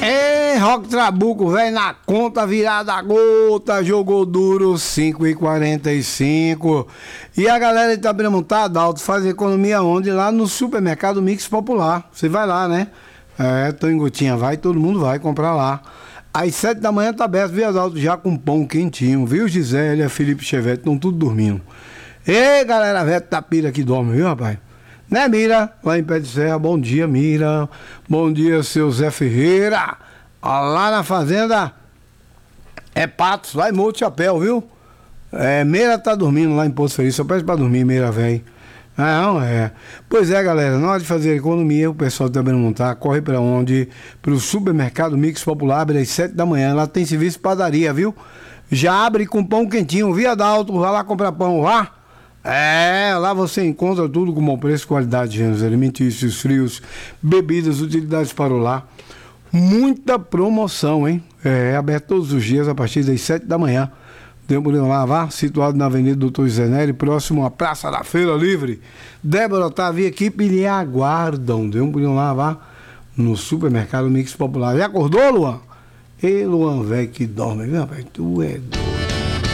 Ei, Rock Trabuco, velho, na conta virada a gota, jogou duro 5,45. E a galera de Itabira tá Adalto faz economia onde? Lá no supermercado Mix Popular. Você vai lá, né? É, tô em Gotinha, vai, todo mundo vai comprar lá. Às 7 da manhã tá aberto, viu, Adalto? Já com pão quentinho, viu, Gisélia, Felipe Chevette, estão tudo dormindo. Ei, galera, velho, Tapira que dorme, viu, rapaz? Né, Mira? Lá em Pé de Serra, bom dia, Mira. Bom dia, seu Zé Ferreira. Ó, lá na fazenda é Patos, lá em Morro Chapéu, viu? É, Meira tá dormindo lá em Poço Feliz, só pede pra dormir, Meira, velho. Ah, não é. Pois é, galera, na hora de fazer economia, o pessoal também não montar, corre pra onde? Pro supermercado Mix Popular, abre às 7 da manhã, lá tem serviço de padaria, viu? Já abre com pão quentinho, viu, Adalto? Vai lá comprar pão, vá. É, lá você encontra tudo com bom preço, qualidade, gêneros alimentícios, frios, bebidas, utilidades para o lar. Muita promoção, hein? É aberto todos os dias a partir das 7 da manhã. Demorando lá, vá, situado na Avenida Doutor José Nery, próximo à Praça da Feira Livre. Débora, Otávio e equipe lhe aguardam. Demorando lá, vá, no supermercado Mix Popular. Já acordou, Luan? Ei, Luan, velho, que dorme, viu, rapaz? Tu é doido.